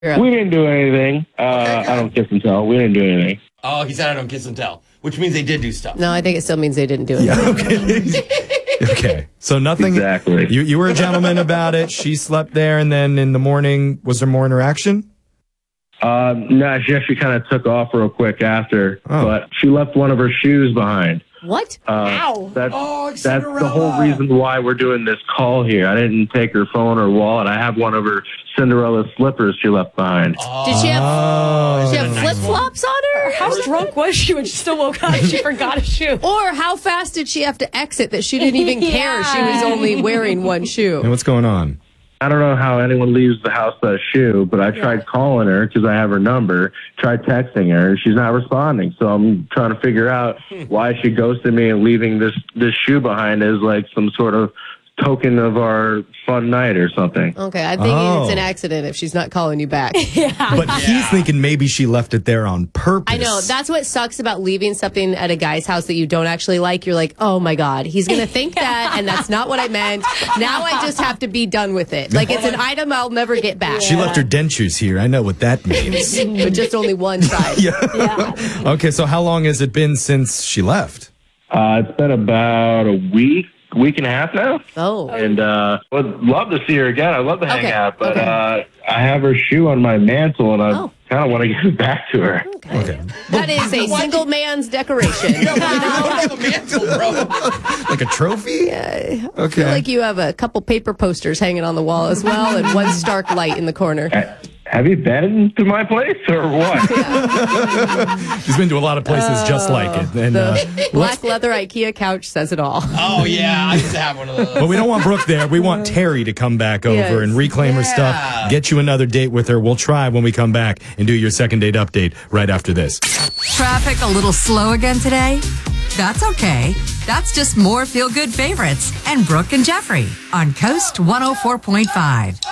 We didn't do anything. I don't kiss and tell. We didn't do anything. Oh, he said I don't kiss and tell, which means they did do stuff. No, I think it still means they didn't do it. Yeah, okay. Okay. So nothing. Exactly. You were a gentleman about it. She slept there, and then in the morning, was there more interaction? No, she actually kind of took off real quick after, but she left one of her shoes behind. What? That's Cinderella. the whole reason why we're doing this call here. I didn't take her phone or wallet. I have one of her Cinderella slippers she left behind. Did she have flip-flops on her? How drunk was she when she still woke up and she forgot a shoe? Or how fast did she have to exit that she didn't even care she was only wearing one shoe? And what's going on? I don't know how anyone leaves the house without a shoe, but I tried calling her because I have her number, tried texting her, and she's not responding. So I'm trying to figure out why she ghosted me and leaving this shoe behind as like some sort of token of our fun night or something. Okay, I think it's an accident if she's not calling you back. But he's thinking maybe she left it there on purpose. I know. That's what sucks about leaving something at a guy's house that you don't actually like. You're like, oh my God, he's going to think that, and that's not what I meant. Now I just have to be done with it. Like it's an item I'll never get back. She left her dentures here. I know what that means. But just only one side. Okay, so how long has it been since she left? It's been about a week and a half now. Oh. And would love to see her again. I'd love to hang out, but I have her shoe on my mantle, and I kind of want to give it back to her. Okay. That is a single man's decoration. a mantle, bro. Like a trophy? Yeah. Okay. I feel like you have a couple paper posters hanging on the wall as well, and one stark light in the corner. Have you been to my place or what? She's been to a lot of places just like it. And, The black leather IKEA couch says it all. Oh, yeah. I used to have one of those. but we don't want Brooke there. We want Terry to come back over and reclaim her stuff, get you another date with her. We'll try when we come back and do your second date update right after this. Traffic a little slow again today? That's okay. That's just more feel-good favorites and Brooke and Jeffrey on Coast 104.5.